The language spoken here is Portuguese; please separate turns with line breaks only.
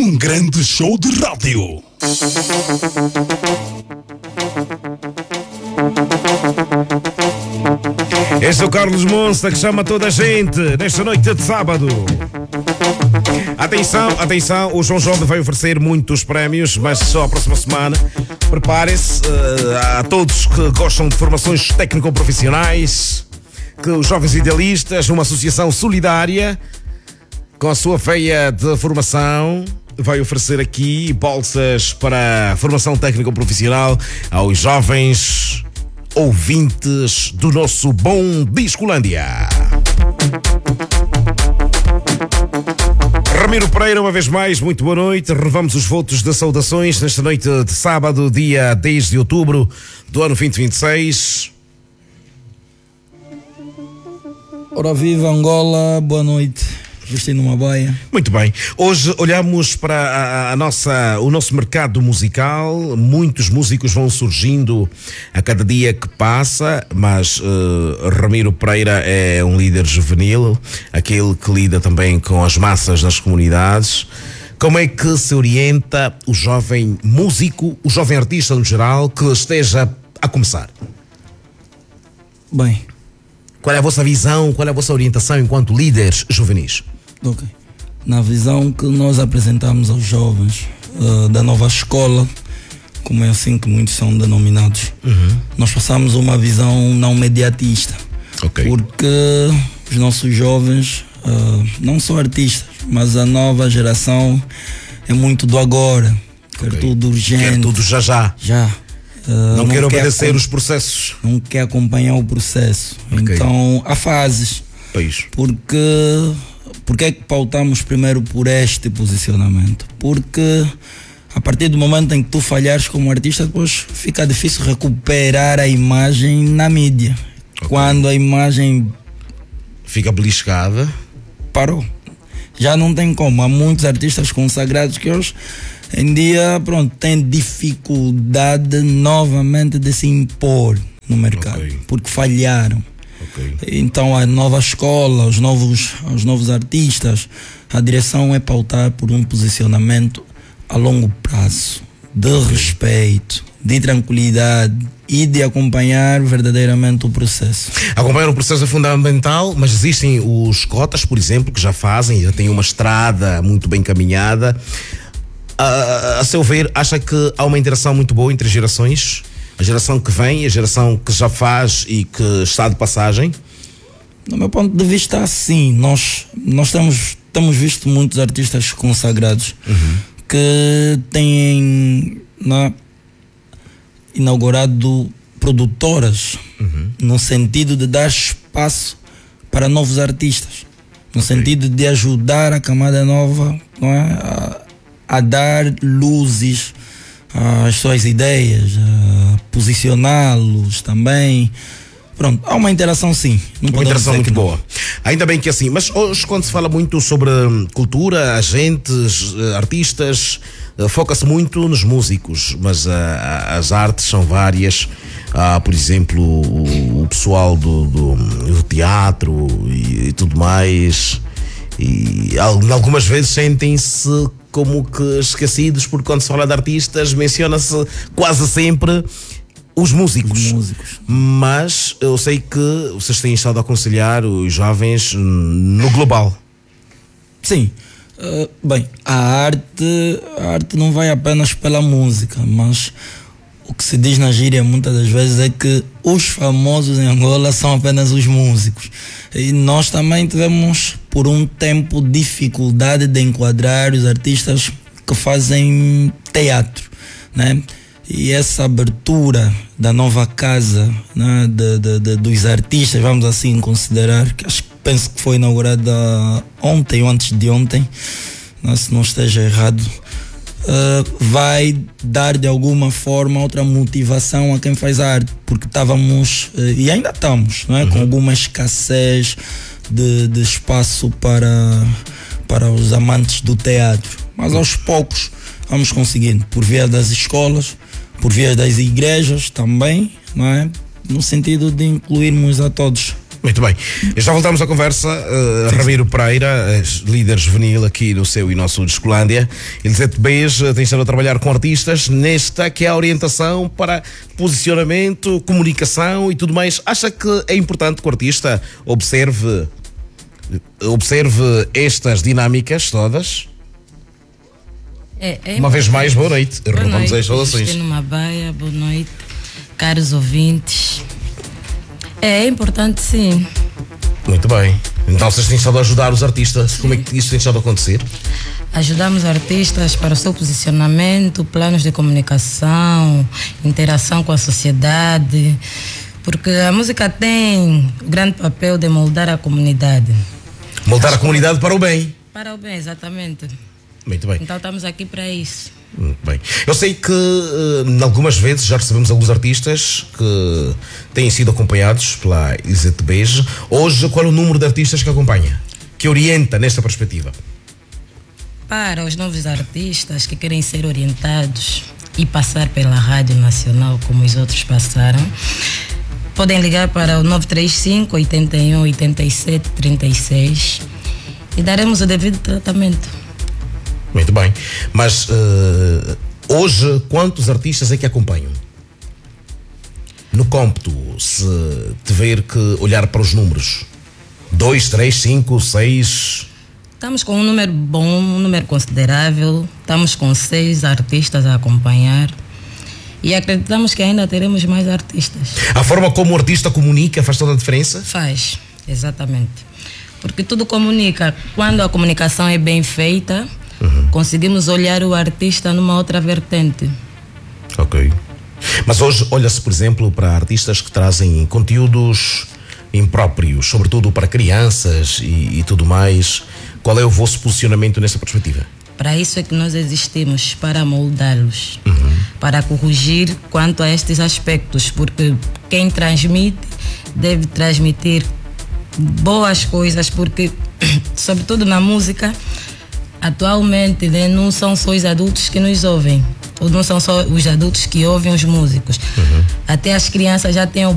Um grande show de rádio.
Este é o Carlos Monsta que chama toda a gente nesta noite de sábado. Atenção, atenção, o João Jovem vai oferecer muitos prémios, mas só a próxima semana. Preparem-se a todos que gostam de formações técnico-profissionais, que os Jovens Idealistas, uma associação solidária, com a sua feia de formação, vai oferecer aqui bolsas para formação técnico-profissional aos jovens ouvintes do nosso bom Discolândia. Ramiro Pereira, uma vez mais, muito boa noite. Renovamos os votos de saudações nesta noite de sábado, dia 10 de outubro do ano 2026.
Ora viva Angola, boa noite. Vestindo uma boia.
Muito bem. Hoje olhamos para o nosso mercado musical. Muitos músicos vão surgindo a cada dia que passa, mas Ramiro Pereira é um líder juvenil, aquele que lida também com as massas nas comunidades. Como é que se orienta o jovem músico, o jovem artista no geral, que esteja a começar?
Bem,
qual é a vossa visão, qual é a vossa orientação enquanto líderes juvenis?
Ok. Na visão que nós apresentamos aos jovens da nova escola, como é assim que muitos são denominados, nós passamos uma visão não mediatista.
Okay.
Porque os nossos jovens, não só artistas, mas a nova geração é muito do agora. Quer tudo urgente.
Quer tudo já. Não quer obedecer os processos.
Não quer acompanhar o processo. Okay. Então há fases.
Pois.
Porque é que pautamos primeiro por este posicionamento? Porque a partir do momento em que tu falhares como artista, depois fica difícil recuperar a imagem na mídia. Okay. Quando a imagem
fica beliscada,
parou. Já não tem como. Há muitos artistas consagrados que hoje em dia, têm dificuldade novamente de se impor no mercado. Okay. Porque falharam. Okay. Então a nova escola, os novos artistas, a direção é pautar por um posicionamento a longo prazo, de respeito, de tranquilidade e de acompanhar verdadeiramente o processo.
Acompanhar o processo é fundamental, mas existem os cotas, por exemplo, que já já têm uma estrada muito bem caminhada. A seu ver, acha que há uma interação muito boa entre gerações? A geração que vem, a geração que já faz e que está de passagem?
No meu ponto de vista, sim. Nós temos visto muitos artistas consagrados que têm inaugurado produtoras no sentido de dar espaço para novos artistas, no sentido de ajudar a camada nova, a dar luzes às suas ideias, a posicioná-los também. Há uma interação sim.
Uma interação muito boa. Ainda bem que assim, mas hoje quando se fala muito sobre cultura, agentes, artistas, foca-se muito nos músicos, mas as artes são várias. Por exemplo, o pessoal do teatro e tudo mais, e algumas vezes sentem-se como que esquecidos, porque quando se fala de artistas menciona-se quase sempre os músicos. Mas eu sei que vocês têm estado a aconselhar os jovens no global.
Sim. Bem, a arte não vai apenas pela música, mas o que se diz na gíria muitas das vezes é que os famosos em Angola são apenas os músicos. E nós também tivemos por um tempo dificuldade de enquadrar os artistas que fazem teatro, né? E essa abertura da nova casa, né, dos artistas, vamos assim considerar, que penso que foi inaugurada ontem ou antes de ontem, né, se não esteja errado, vai dar de alguma forma outra motivação a quem faz a arte, porque estávamos e ainda estamos, não é, com alguma escassez de espaço para os amantes do teatro, mas aos poucos vamos conseguindo, por via das escolas, por via das igrejas também, não é? No sentido de incluirmos a todos
Muito bem. Já voltamos à conversa. Ramiro Pereira, líder juvenil aqui no seu e nosso Discolândia. Elisete Beja tem estado a trabalhar com artistas nesta que é a orientação para posicionamento, comunicação e tudo mais. Acha que é importante que o artista observe estas dinâmicas todas? Uma vez mais, boa noite. Renovamos as saudações.
Numa Baia, boa noite, caros ouvintes. É importante, sim.
Muito bem. Então vocês têm estado a ajudar os artistas. Como é que isso tem estado a acontecer?
Ajudamos artistas para o seu posicionamento, planos de comunicação, interação com a sociedade, porque a música tem o grande papel de moldar a comunidade.
Moldar a comunidade para o bem.
Para o bem, exatamente.
Muito bem.
Então estamos aqui para isso.
Muito bem. Eu sei que algumas vezes já recebemos alguns artistas que têm sido acompanhados pela Elisete Beja. Hoje, qual é o número de artistas que acompanha? Que orienta nesta perspectiva?
Para os novos artistas que querem ser orientados e passar pela Rádio Nacional como os outros passaram, podem ligar para o 935 81 87 36 e daremos o devido tratamento.
Muito bem. Mas hoje, quantos artistas é que acompanham? No cômputo, se tiver que olhar para os números, 2, 3, 5, 6...
Estamos com um número bom, um número considerável. Estamos com 6 artistas a acompanhar. E acreditamos que ainda teremos mais artistas.
A forma como o artista comunica faz toda a diferença?
Faz, exatamente. Porque tudo comunica. Quando a comunicação é bem feita, conseguimos olhar o artista numa outra vertente.
Ok. Mas hoje olha-se, por exemplo, para artistas que trazem conteúdos impróprios, sobretudo para crianças e tudo mais. Qual é o vosso posicionamento nessa perspectiva?
Para isso é que nós existimos, para moldá-los, para corrigir quanto a estes aspectos, porque quem transmite deve transmitir boas coisas, porque, sobretudo na música, atualmente, né, não são só os adultos que nos ouvem, ou não são só os adultos que ouvem os músicos. Até as crianças já têm